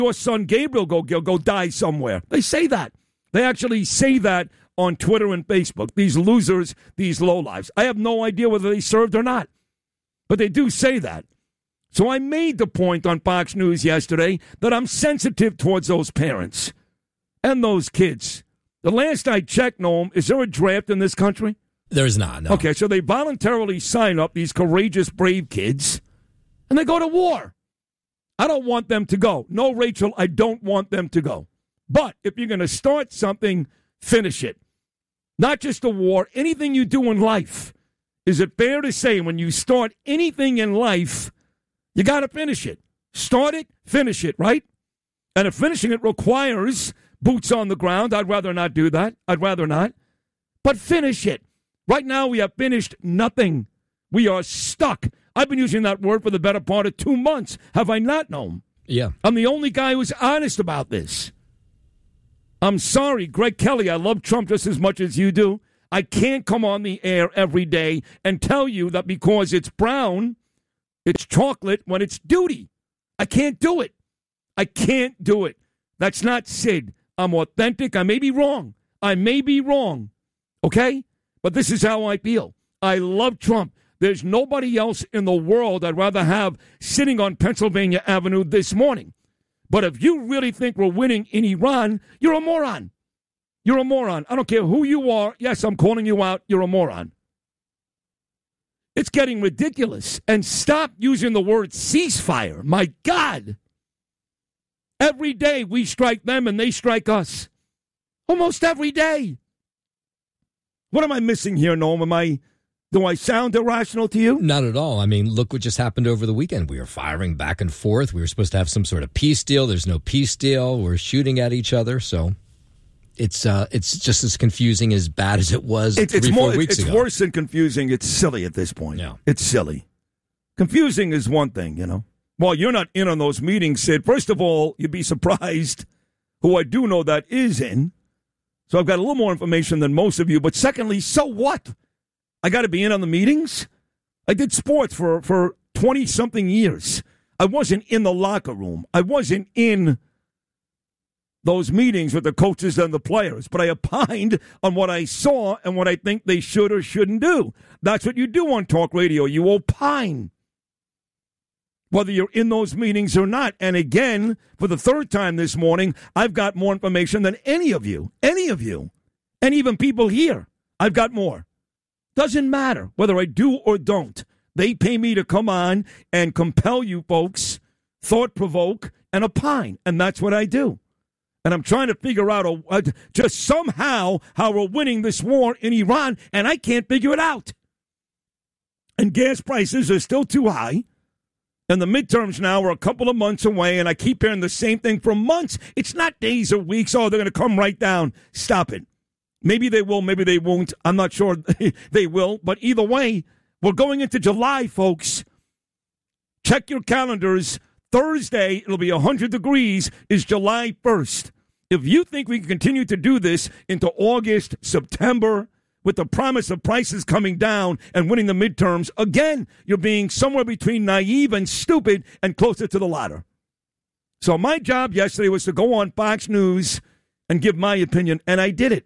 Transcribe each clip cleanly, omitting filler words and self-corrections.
your son Gabriel go die somewhere. They say that. They actually say that on Twitter and Facebook. These losers, these lowlifes. I have no idea whether they served or not. But they do say that. So I made the point on Fox News yesterday that I'm sensitive towards those parents and those kids. The last I checked, Noam, is there a draft in this country? There's not, no. Okay, so they voluntarily sign up, these courageous, brave kids, and they go to war. I don't want them to go. No, Rachel, I don't want them to go. But if you're going to start something, finish it. Not just a war, anything you do in life. Is it fair to say when you start anything in life, you got to finish it? Start it, finish it, right? And if finishing it requires boots on the ground, I'd rather not do that. I'd rather not. But finish it. Right now, we have finished nothing. We are stuck. I've been using that word for the better part of 2 months. Have I not known? Yeah. I'm the only guy who's honest about this. I'm sorry, Greg Kelly, I love Trump just as much as you do. I can't come on the air every day and tell you that because it's brown, it's chocolate when it's duty. I can't do it. I can't do it. That's not Sid. I'm authentic. I may be wrong. Okay? But this is how I feel. I love Trump. There's nobody else in the world I'd rather have sitting on Pennsylvania Avenue this morning. But if you really think we're winning in Iran, you're a moron. You're a moron. I don't care who you are. Yes, I'm calling you out. You're a moron. It's getting ridiculous. And stop using the word ceasefire. My God. Every day we strike them and they strike us. Almost every day. What am I missing here, Noam? Do I sound irrational to you? Not at all. I mean, look what just happened over the weekend. We were firing back and forth. We were supposed to have some sort of peace deal. There's no peace deal. We're shooting at each other. So it's just as confusing, as bad as it was 3-4 weeks ago. It's worse than confusing. It's silly at this point. Yeah. It's silly. Confusing is one thing, you know. Well, you're not in on those meetings, Sid. First of all, you'd be surprised who I do know that is in. So I've got a little more information than most of you. But secondly, so what? I got to be in on the meetings? I did sports for 20-something years. I wasn't in the locker room. I wasn't in those meetings with the coaches and the players. But I opined on what I saw and what I think they should or shouldn't do. That's what you do on talk radio. You opine, whether you're in those meetings or not. And again, for the third time this morning, I've got more information than any of you, and even people here. I've got more. Doesn't matter whether I do or don't. They pay me to come on and compel you folks, thought-provoke, and opine. And that's what I do. And I'm trying to figure out just somehow how we're winning this war in Iran, and I can't figure it out. And gas prices are still too high. And the midterms now are a couple of months away, and I keep hearing the same thing for months. It's not days or weeks. Oh, they're going to come right down. Stop it. Maybe they will, maybe they won't. I'm not sure they will. But either way, we're going into July, folks. Check your calendars. Thursday, it'll be 100 degrees, is July 1st. If you think we can continue to do this into August, September, with the promise of prices coming down and winning the midterms, again, you're being somewhere between naive and stupid and closer to the latter. So my job yesterday was to go on Fox News and give my opinion, and I did it.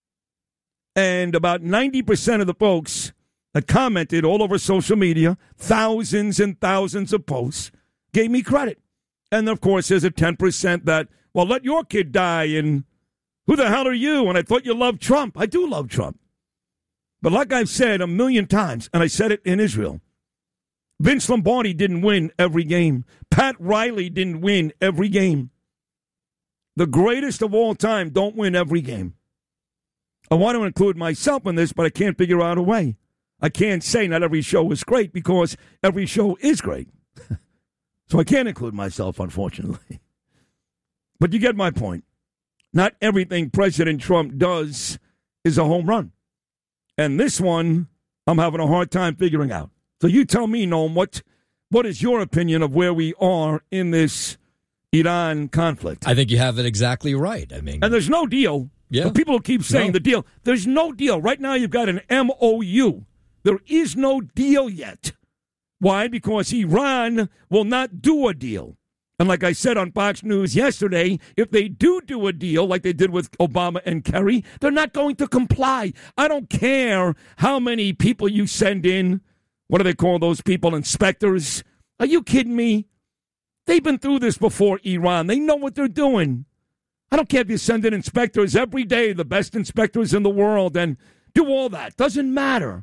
And about 90% of the folks that commented all over social media, thousands and thousands of posts, gave me credit. And, of course, there's a 10% that, well, let your kid die, and who the hell are you? And I thought you loved Trump. I do love Trump. But like I've said a million times, and I said it in Israel, Vince Lombardi didn't win every game. Pat Riley didn't win every game. The greatest of all time don't win every game. I want to include myself in this, but I can't figure out a way. I can't say not every show is great because every show is great. So I can't include myself, unfortunately. But you get my point. Not everything President Trump does is a home run. And this one, I'm having a hard time figuring out. So you tell me, Noam, what is your opinion of where we are in this Iran conflict? I think you have it exactly right. I mean, and there's no deal. Yeah. But people keep saying the deal. There's no deal. Right now you've got an MOU. There is no deal yet. Why? Because Iran will not do a deal. And like I said on Fox News yesterday, if they do a deal like they did with Obama and Kerry, they're not going to comply. I don't care how many people you send in. What do they call those people? Inspectors? Are you kidding me? They've been through this before, Iran. They know what they're doing. I don't care if you send in inspectors every day, the best inspectors in the world, and do all that. Doesn't matter.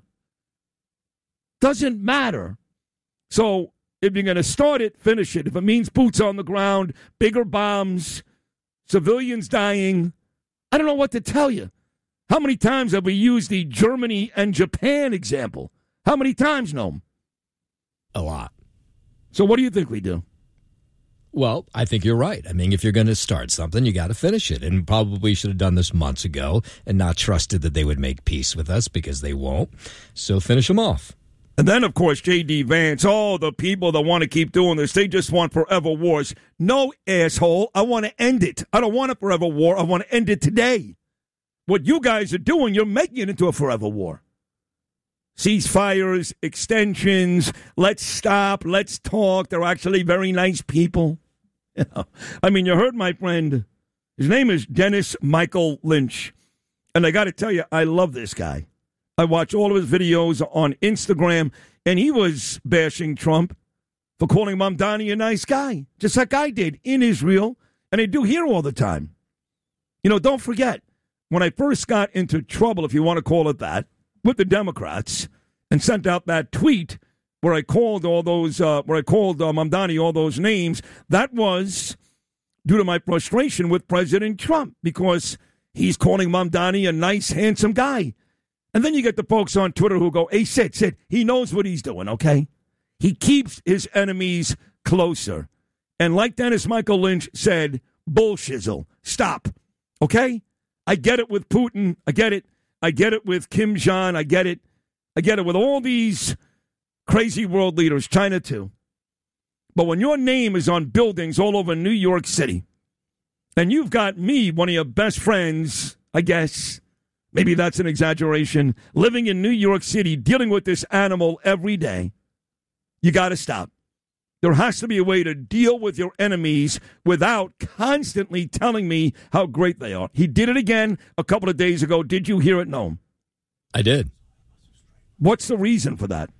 Doesn't matter. So if you're going to start it, finish it. If it means boots on the ground, bigger bombs, civilians dying, I don't know what to tell you. How many times have we used the Germany and Japan example? How many times, Noam? A lot. So what do you think we do? Well, I think you're right. I mean, if you're going to start something, you got to finish it. And probably should have done this months ago and not trusted that they would make peace with us, because they won't. So finish them off. And then, of course, J.D. Vance, the people that want to keep doing this, they just want forever wars. No, asshole, I want to end it. I don't want a forever war. I want to end it today. What you guys are doing, you're making it into a forever war. Ceasefires, extensions, let's stop, let's talk. They're actually very nice people. I mean, you heard my friend. His name is Dennis Michael Lynch. And I got to tell you, I love this guy. I watch all of his videos on Instagram, and he was bashing Trump for calling Mamdani a nice guy, just like I did in Israel, and I do here all the time. You know, don't forget, when I first got into trouble, if you want to call it that, with the Democrats, and sent out that tweet where I called Mamdani all those names, that was due to my frustration with President Trump, because he's calling Mamdani a nice, handsome guy. And then you get the folks on Twitter who go, hey, Sid, he knows what he's doing, okay? He keeps his enemies closer. And like Dennis Michael Lynch said, bullshizzle, stop, okay? I get it with Putin. I get it. I get it with Kim Jong. I get it. I get it with all these crazy world leaders, China too. But when your name is on buildings all over New York City, and you've got me, one of your best friends, I guess, maybe that's an exaggeration, living in New York City, dealing with this animal every day, you got to stop. There has to be a way to deal with your enemies without constantly telling me how great they are. He did it again a couple of days ago. Did you hear it? No. I did. What's the reason for that?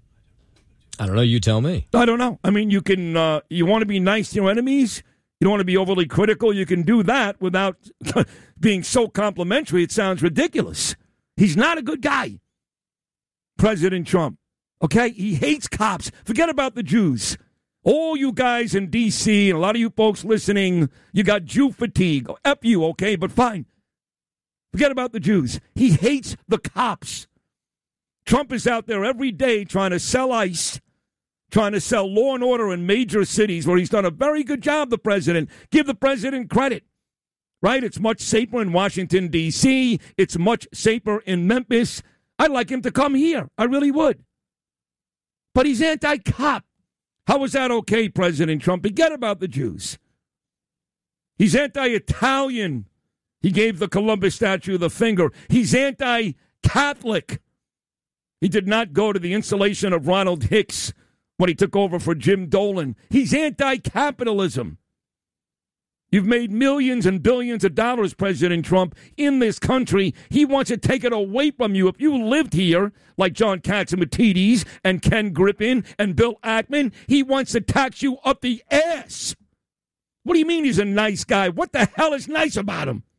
I don't know. You tell me. I don't know. I mean, you can. You want to be nice to your enemies? You don't want to be overly critical? You can do that without being so complimentary. It sounds ridiculous. He's not a good guy, President Trump. Okay? He hates cops. Forget about the Jews. All you guys in D.C. and a lot of you folks listening, you got Jew fatigue. F you, okay? But fine. Forget about the Jews. He hates the cops. Trump is out there every day trying to sell ICE, trying to sell law and order in major cities where he's done a very good job, the president. Give the president credit, right? It's much safer in Washington, D.C. It's much safer in Memphis. I'd like him to come here. I really would. But he's anti-cop. How is that okay, President Trump? Forget about the Jews. He's anti-Italian. He gave the Columbus statue the finger. He's anti-Catholic. He did not go to the installation of Ronald Hicks when he took over for Jim Dolan. He's anti-capitalism. You've made millions and billions of dollars, President Trump, in this country. He wants to take it away from you. If you lived here, like John Catsimatidis and Ken Griffin and Bill Ackman, he wants to tax you up the ass. What do you mean he's a nice guy? What the hell is nice about him?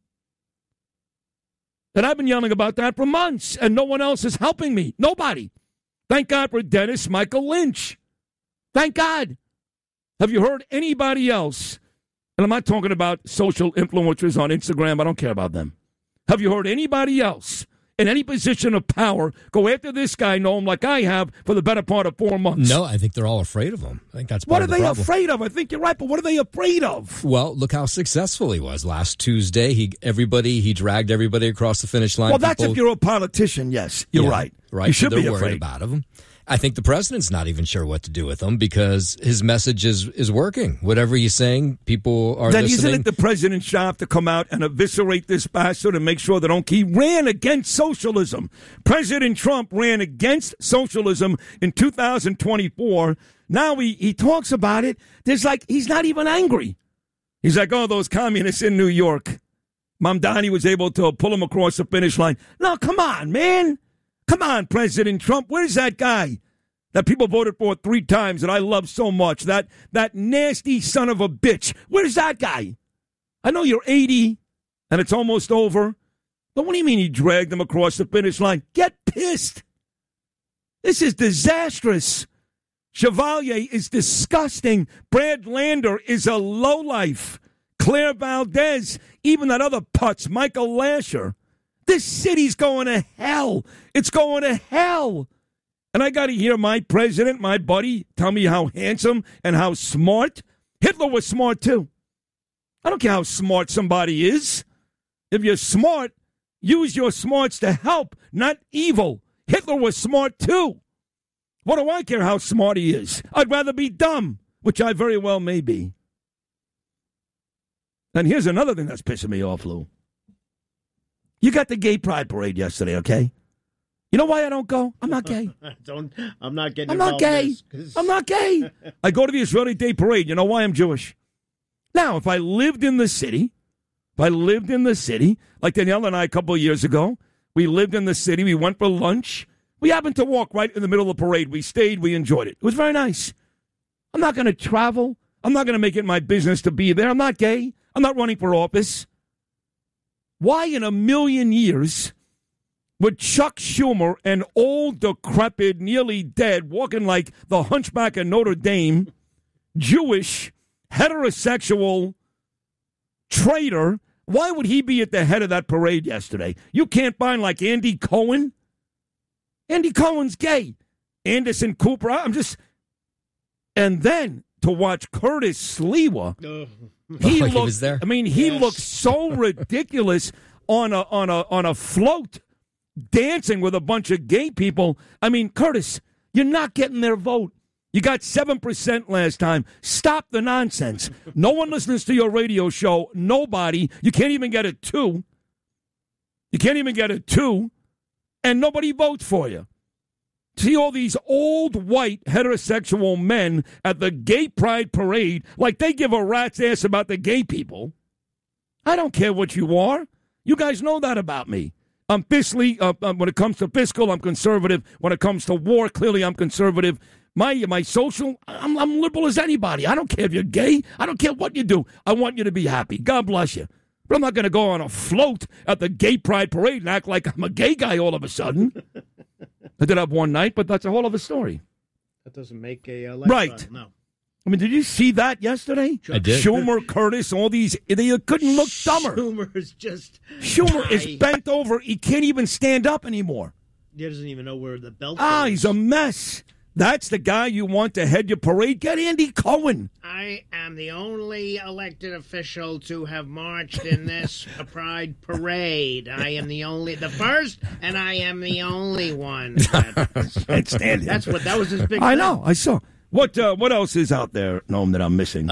And I've been yelling about that for months, and no one else is helping me. Nobody. Thank God for Dennis Michael Lynch. Thank God. Have you heard anybody else? And I'm not talking about social influencers on Instagram. I don't care about them. Have you heard anybody else in any position of power go after this guy, Noam, like I have for the better part of 4 months? No, I think they're all afraid of him. I think that's part of the problem. What are they afraid of? I think you're right, but what are they afraid of? Well, look how successful he was last Tuesday. He dragged everybody across the finish line. Well, that's if you're a politician, yes. You're right. Right. You should so be worried afraid about him. I think the president's not even sure what to do with him because his message is working. Whatever he's saying, people are then listening. Isn't it the president's job to come out and eviscerate this bastard and make sure they don't? He ran against socialism. President Trump ran against socialism in 2024. Now he talks about it. There's like, he's not even angry. He's like, oh, those communists in New York. Mamdani was able to pull him across the finish line. No, come on, man. Come on, President Trump. Where's that guy that people voted for 3 times that I love so much? That nasty son of a bitch. Where's that guy? I know you're 80 and it's almost over. But what do you mean he dragged him across the finish line? Get pissed. This is disastrous. Chevalier is disgusting. Brad Lander is a lowlife. Claire Valdez, even that other putz, Michael Lasher. This city's going to hell. It's going to hell. And I got to hear my president, my buddy, tell me how handsome and how smart. Hitler was smart, too. I don't care how smart somebody is. If you're smart, use your smarts to help, not evil. Hitler was smart, too. What do I care how smart he is? I'd rather be dumb, which I very well may be. And here's another thing that's pissing me off, Lou. You got the gay pride parade yesterday, okay? You know why I don't go? I'm not gay. I'm not getting I'm not gay. I'm not gay. I go to the Israeli Day Parade. You know why? I'm Jewish. Now, if I lived in the city, like Danielle and I a couple of years ago, we lived in the city, we went for lunch. We happened to walk right in the middle of the parade. We stayed, we enjoyed it. It was very nice. I'm not going to travel. I'm not going to make it my business to be there. I'm not gay. I'm not running for office. Why in a million years would Chuck Schumer, an old, decrepit, nearly dead, walking like the Hunchback of Notre Dame, Jewish, heterosexual traitor, why would he be at the head of that parade yesterday? You can't find like Andy Cohen. Andy Cohen's gay. Anderson Cooper. And then to watch Curtis Sliwa. He was there. I mean, he looked so ridiculous on a float, dancing with a bunch of gay people. I mean, Curtis, you're not getting their vote. You got 7% last time. Stop the nonsense. No one listens to your radio show. Nobody. You can't even get a 2. You can't even get a 2. And nobody votes for you. See all these old white heterosexual men at the gay pride parade like they give a rat's ass about the gay people. I don't care what you are. You guys know that about me. I'm fiscally, when it comes to fiscal, I'm conservative. When it comes to war, clearly I'm conservative. My social, I'm liberal as anybody. I don't care if you're gay. I don't care what you do. I want you to be happy. God bless you. But I'm not going to go on a float at the gay pride parade and act like I'm a gay guy all of a sudden. I did have one night, but that's a whole other story. That doesn't make a lifestyle, right. No. I mean, did you see that yesterday? I did. Schumer, Curtis, all these, they couldn't look dumber. Schumer is bent over. He can't even stand up anymore. He doesn't even know where the belt is. is. He's a mess. That's the guy you want to head your parade? Get Andy Cohen. I am the only elected official to have marched in this pride parade. I am the first, and I am the only one. Can't stand him. That was his big I know, I saw. What else is out there, Noam, that I'm missing?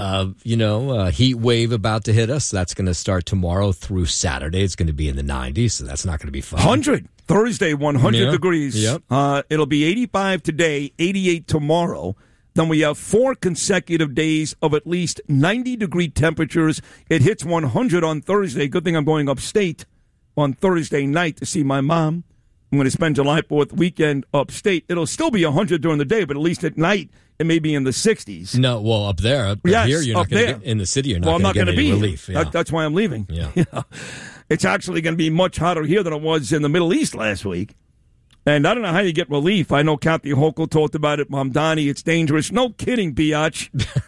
Heat wave about to hit us. That's going to start tomorrow through Saturday. It's going to be in the 90s, so that's not going to be fun. 100. Thursday, 100 degrees. Yep. It'll be 85 today, 88 tomorrow. Then we have 4 consecutive days of at least 90-degree temperatures. It hits 100 on Thursday. Good thing I'm going upstate on Thursday night to see my mom. I'm going to spend July 4th weekend upstate. It'll still be 100 during the day, but at least at night it may be in the 60s. No, well, up there. Up yes, here, you're up not going to there. get in the city. You're not going to get any relief. Yeah. That's why I'm leaving. Yeah. It's actually going to be much hotter here than it was in the Middle East last week. And I don't know how you get relief. I know Kathy Hochul talked about it. Mamdani, it's dangerous. No kidding, biatch.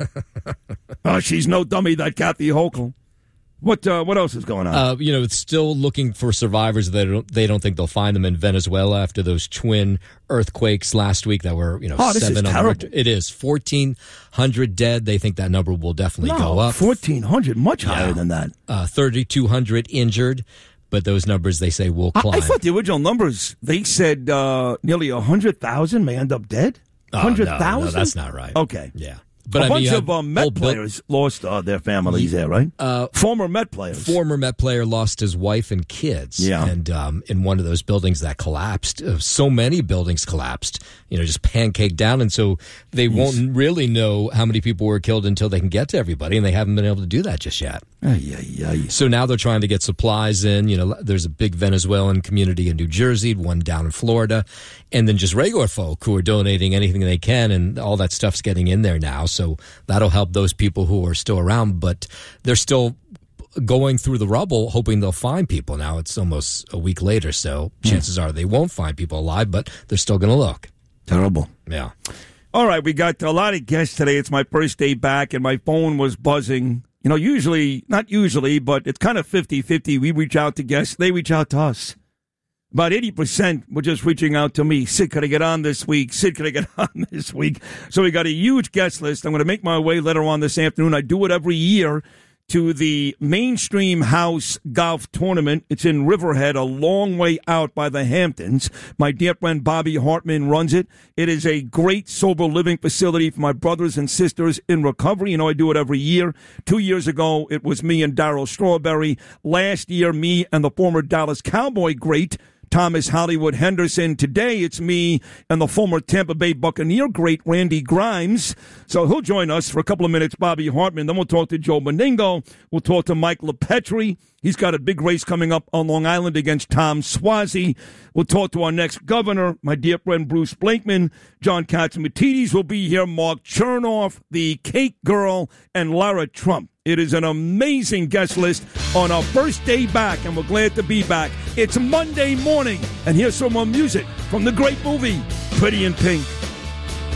She's no dummy, that Kathy Hochul. What else is going on? It's still looking for survivors. They don't think they'll find them in Venezuela after those twin earthquakes last week that were, this 7 is terrible. It is 1,400 dead. They think that number will definitely go up. 1,400, much higher than that. 3,200 injured, but those numbers they say will climb. I thought the original numbers they said nearly 100,000 may end up dead. 100,000? No, that's not right. Okay. Yeah. But a bunch of whole Met players lost their families there, right? Former Met players. Former Met player lost his wife and kids. Yeah. And in one of those buildings that collapsed, so many buildings collapsed, just pancaked down. And so they won't really know how many people were killed until they can get to everybody. And they haven't been able to do that just yet. So now they're trying to get supplies in. There's a big Venezuelan community in New Jersey, one down in Florida, and then just regular folk who are donating anything they can. And all that stuff's getting in there now. So that'll help those people who are still around, but they're still going through the rubble, hoping they'll find people. Now it's almost a week later, so chances are they won't find people alive, but they're still going to look. Terrible. Yeah. All right, we got a lot of guests today. It's my first day back, and my phone was buzzing. Not usually, but it's kind of 50-50. We reach out to guests. They reach out to us. About 80% were just reaching out to me. Sid, could I get on this week? Sid, could I get on this week? So we got a huge guest list. I'm going to make my way later on this afternoon. I do it every year to the Mainstream House Golf Tournament. It's in Riverhead, a long way out by the Hamptons. My dear friend Bobby Hartman runs it. It is a great sober living facility for my brothers and sisters in recovery. I do it every year. 2 years ago, it was me and Darryl Strawberry. Last year, me and the former Dallas Cowboy great Thomas Hollywood Henderson. Today, it's me and the former Tampa Bay Buccaneer great Randy Grimes. So he'll join us for a couple of minutes, Bobby Hartman. Then we'll talk to Joe Meningo. We'll talk to Mike LePetri. He's got a big race coming up on Long Island against Tom Swazi. We'll talk to our next governor, my dear friend Bruce Blankman. John Catsimatidis will be here. Mark Chernoff, the Cake Girl, and Lara Trump. It is an amazing guest list on our first day back, and we're glad to be back. It's Monday morning, and here's some more music from the great movie, Pretty in Pink.